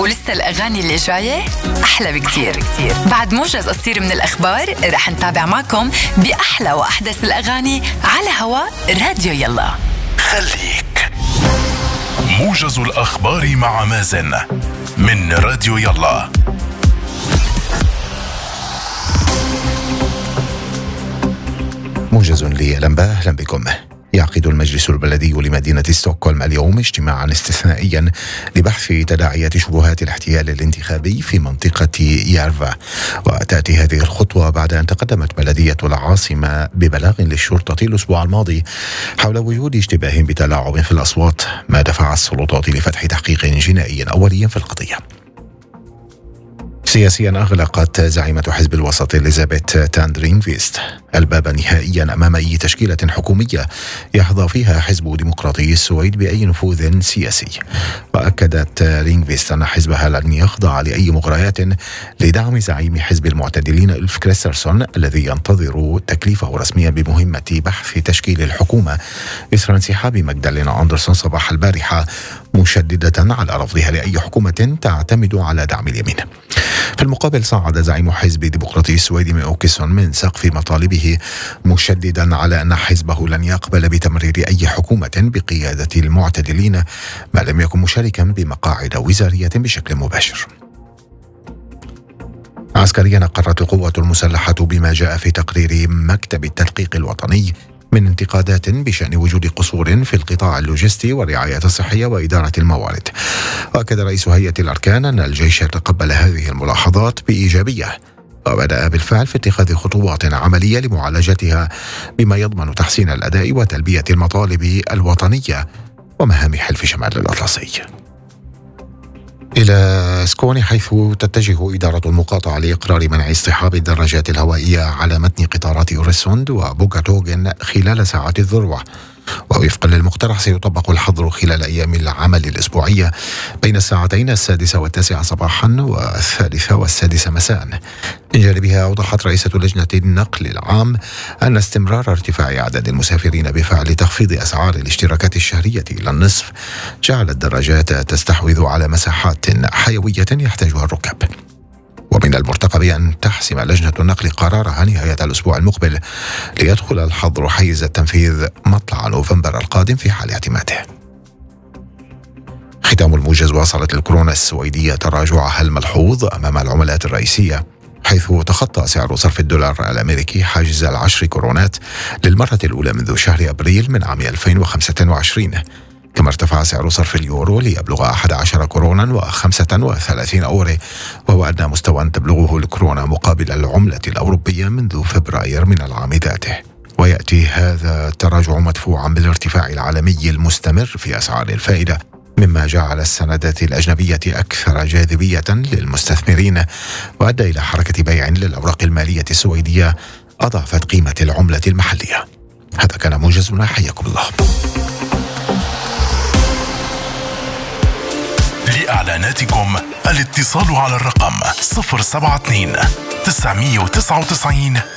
ولسه الأغاني اللي جاية أحلى بكتير. بعد موجز قصير من الأخبار رح نتابع معكم بأحلى وأحدث الأغاني على هواء راديو يلا. خليك موجز الأخبار مع مازن من راديو يلا. موجز للأنباء، أهلا بكم. يعقد المجلس البلدي لمدينة ستوكهولم اليوم اجتماعا استثنائيا لبحث تداعيات شبهات الاحتيال الانتخابي في منطقة يارفا. وتأتي هذه الخطوة بعد أن تقدمت بلدية العاصمة ببلاغ للشرطة الأسبوع الماضي حول وجود اشتباه بتلاعب في الأصوات، ما دفع السلطات لفتح تحقيق جنائي أولي في القضية. سياسيا أغلقت زعيمة حزب الوسط إليزابيث تاندرينغفيست الباب نهائيا أمام أي تشكيلة حكومية يحظى فيها حزب ديمقراطي السويد بأي نفوذ سياسي. وأكدت رينغفيست أن حزبها لن يخضع لأي مغريات لدعم زعيم حزب المعتدلين ألف كريسترسون الذي ينتظر تكليفه رسميا بمهمة بحث تشكيل الحكومة إثر انسحاب ماغدالينا أندرسون صباح البارحة، مشددة على رفضها لأي حكومة تعتمد على دعم اليمين. في المقابل صعد زعيم حزب ديمقراطي السويدي مي أوكيسون من سقف مطالبه، مشددا على أن حزبه لن يقبل بتمرير أي حكومة بقيادة المعتدلين ما لم يكن مشاركا بمقاعد وزارية بشكل مباشر. عسكريا أقرت القوات المسلحة بما جاء في تقرير مكتب التدقيق الوطني من انتقادات بشأن وجود قصور في القطاع اللوجستي والرعاية الصحية وإدارة الموارد. وأكد رئيس هيئة الأركان أن الجيش تقبل هذه الملاحظات بإيجابية وبدأ بالفعل في اتخاذ خطوات عملية لمعالجتها بما يضمن تحسين الأداء وتلبية المطالب الوطنية ومهام حلف شمال الأطلسي. إلى سكوني، حيث تتجه إدارة المقاطعة لإقرار منع اصطحاب الدراجات الهوائية على متن قطارات أوريسوند وبوغاتوغن خلال ساعات الذروة. ووفقا للمقترح سيطبق الحظر خلال أيام العمل الأسبوعية بين الساعتين 6 و9 صباحا و3 و6 مساء. من جانبها أوضحت رئيسة لجنة النقل العام أن استمرار ارتفاع أعداد المسافرين بفعل تخفيض أسعار الاشتراكات الشهرية إلى النصف جعل الدراجات تستحوذ على مساحات حيوية يحتاجها الركاب. ومن المرتقب أن تحسم لجنة النقل قرارها نهاية الأسبوع المقبل ليدخل الحظر حيز التنفيذ مطلع نوفمبر القادم في حال اعتماده. ختام الموجز. واصلت الكورونا السويدية تراجعها الملحوظ أمام العملات الرئيسية، حيث تخطى سعر صرف الدولار الأمريكي حاجز 10 كورونات للمرة الأولى منذ شهر أبريل من عام 2025. كما ارتفع سعر صرف اليورو ليبلغ 11 كورونا و35 أورو، وهو أدنى مستوى تبلغه الكورونا مقابل العملة الأوروبية منذ فبراير من العام ذاته. ويأتي هذا التراجع مدفوعا بالارتفاع العالمي المستمر في أسعار الفائدة، مما جعل السندات الأجنبية أكثر جاذبية للمستثمرين وأدى إلى حركة بيع للأوراق المالية السويدية أضعفت قيمة العملة المحلية. هذا كان موجزنا، حياكم الله. لإعلاناتكم الاتصال على الرقم 072 999